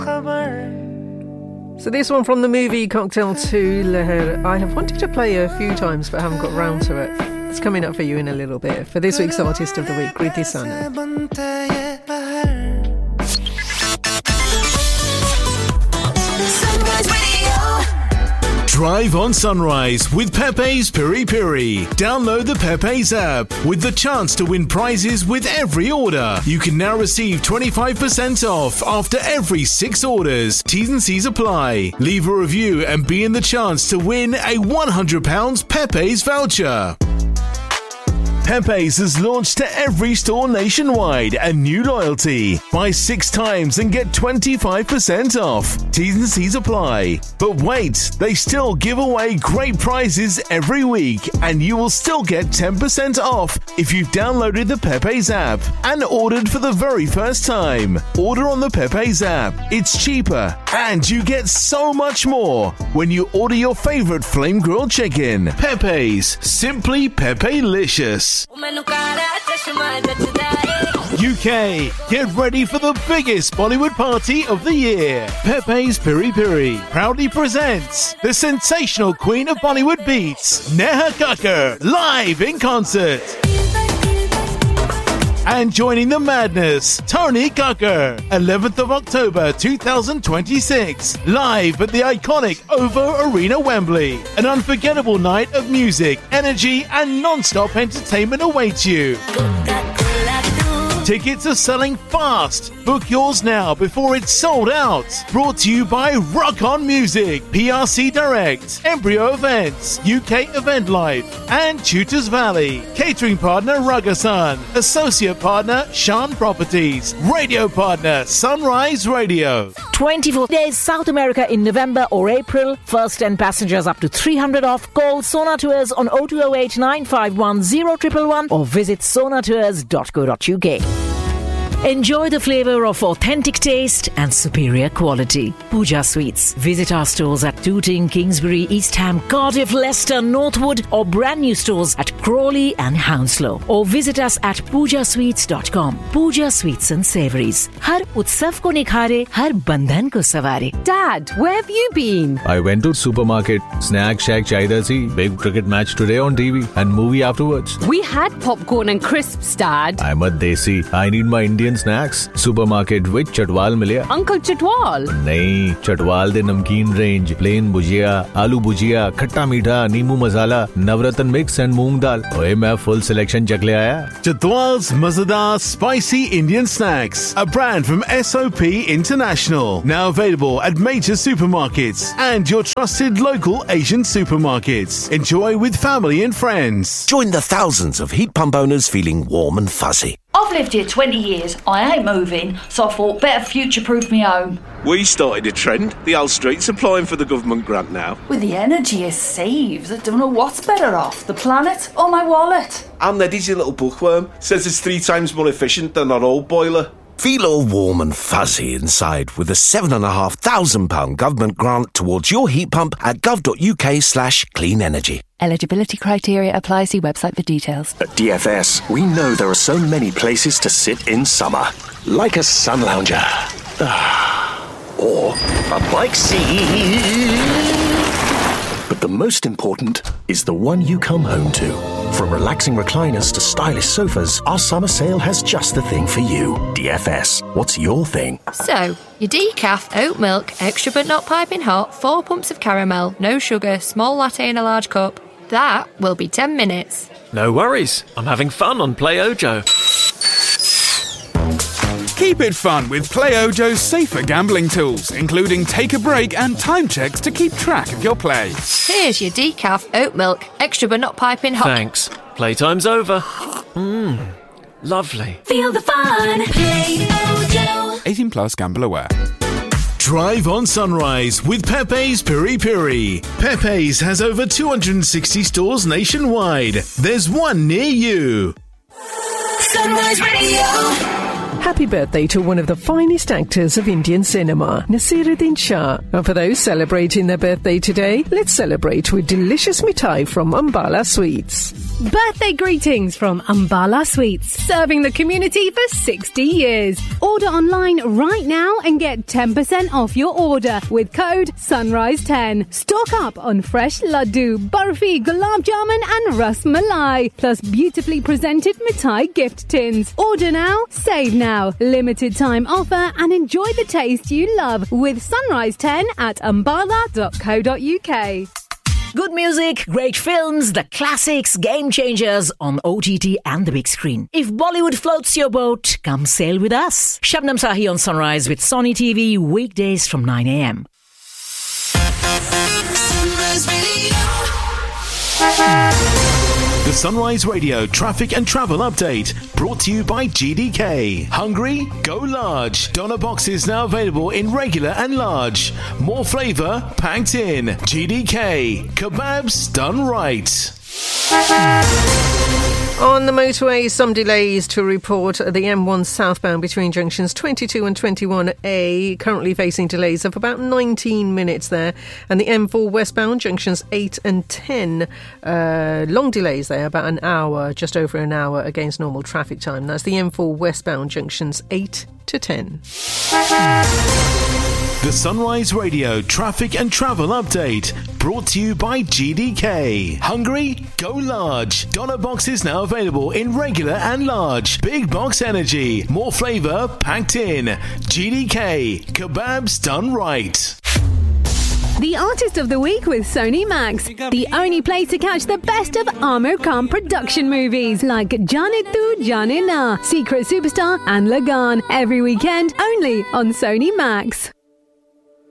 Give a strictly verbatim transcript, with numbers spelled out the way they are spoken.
So this one from the movie Cocktail two, Leher, I have wanted to play a few times but haven't got round to it. It's coming up for you in a little bit. For this week's Artist of the Week, Kriti Sana. Drive on Sunrise with Pepe's Piri Piri. Download the Pepe's app with the chance to win prizes with every order. You can now receive twenty-five percent off after every six orders. T's and C's apply. Leave a review and be in the chance to win a one hundred pounds Pepe's voucher. Pepe's has launched to every store nationwide a new loyalty. Buy six times and get twenty-five percent off. T's and C's apply. But wait, they still give away great prizes every week and you will still get ten percent off if you've downloaded the Pepe's app and ordered for the very first time. Order on the Pepe's app. It's cheaper and you get so much more when you order your favorite flame grilled chicken. Pepe's. Simply Pepe-licious. U K, get ready for the biggest Bollywood party of the year. Pepe's Piri Piri proudly presents the sensational queen of Bollywood beats, Neha Kakkar, live in concert. And joining the madness, Tony Kakkar, eleventh of October twenty twenty-six, live at the iconic OVO Arena, Wembley. An unforgettable night of music, energy, and non-stop entertainment awaits you. Tickets are selling fast. Book yours now before it's sold out. Brought to you by Rock On Music, P R C Direct, Embryo Events, U K Event Life, and Tutors Valley. Catering partner Ragasan. Associate partner Shan Properties. Radio partner Sunrise Radio. twenty-four days South America in November or April. First ten passengers up to three hundred off. Call Sona Tours on oh two oh eight, nine five one, oh one one one or visit sona tours dot co dot uk. Enjoy the flavour of authentic taste and superior quality. Pooja Sweets. Visit our stores at Tooting, Kingsbury, East Ham, Cardiff, Leicester, Northwood, or brand new stores at Crawley and Hounslow. Or visit us at pooja sweets dot com. Pooja Sweets and Savouries. Har utsav ko nikhare, har bandhan ko savare. Dad, where have you been? I went to supermarket. Snack shack chahiye si. Big cricket match today on T V and movie afterwards. We had popcorn and crisps, Dad. I'm a desi. I need my Indian snacks. Supermarket with Chatwal मिले. Uncle Chatwal? नहीं, Chatwal दे नमकीन range, plain भुजिया, आलू भुजिया, खट्टा मीठा, नींबू मसाला, नवरत्न mix and मूंग दाल. ओए मैं full selection चख ले आया. Chatwal's Mazadar Spicy Indian Snacks, a brand from S O P International, now available at major supermarkets and your trusted local Asian supermarkets. Enjoy with family and friends. Join the thousands of heat pump owners feeling warm and fuzzy. I've lived here twenty years. I ain't moving, so I thought better future-proof me home. We started a trend. The whole street's applying for the government grant now. With the energy it saves, I don't know what's better off, the planet or my wallet. And Neddy's your little bookworm. Says it's three times more efficient than our old boiler. Feel all warm and fuzzy inside with a seven and a half thousand pound government grant towards your heat pump at gov.uk slash clean energy. Eligibility criteria apply. See website for details. At D F S, we know there are so many places to sit in summer. Like a sun lounger. Or a bike seat. But the most important is the one you come home to. From relaxing recliners to stylish sofas, our summer sale has just the thing for you. D F S, what's your thing? So, your decaf, oat milk, extra but not piping hot, four pumps of caramel, no sugar, small latte in a large cup. That will be ten minutes. No worries, I'm having fun on Play Ojo. Keep it fun with Play Ojo's safer gambling tools, including take a break and time checks to keep track of your play. Here's your decaf, oat milk, extra but not piping hot. Thanks. Playtime's over. Mmm, lovely. Feel the fun. Play Ojo. eighteen plus, gamble aware. Drive on Sunrise with Pepe's Piri Piri. Pepe's has over two hundred sixty stores nationwide. There's one near you. Sunrise Radio. Happy birthday to one of the finest actors of Indian cinema, Naseeruddin Shah. And for those celebrating their birthday today, let's celebrate with delicious mithai from Ambala Sweets. Birthday greetings from Ambala Sweets, serving the community for sixty years. Order online right now and get ten percent off your order with code Sunrise ten. Stock up on fresh laddu, barfi, gulab jamun and ras malai, plus beautifully presented mithai gift tins. Order now, save now. Limited time offer and enjoy the taste you love with Sunrise ten at ambala dot co dot uk. Good music, great films, the classics, game changers on O T T and the big screen. If Bollywood floats your boat, come sail with us. Shabnam Sahi on Sunrise with Sony T V, weekdays from nine a.m. The Sunrise Radio traffic and travel update brought to you by G D K. Hungry? Go large. Doner boxes now available in regular and large. More flavour packed in. G D K. Kebabs done right. On the motorway, some delays to report. The M one southbound between junctions twenty-two and twenty-one A, currently facing delays of about nineteen minutes there. And the M four westbound junctions eight and ten, uh, long delays there, about an hour, just over an hour against normal traffic time. That's the M four westbound junctions eight to ten. The Sunrise Radio traffic and travel update brought to you by G D K. Hungry? Go large. Doner boxes now available in regular and large. Big box energy. More flavour packed in. G D K. Kebabs done right. The Artist of the Week with Sony Max, the only place to catch the best of Amir Khan production movies like Jaane Tu Jaane Na, Secret Superstar and Lagan, every weekend only on Sony Max.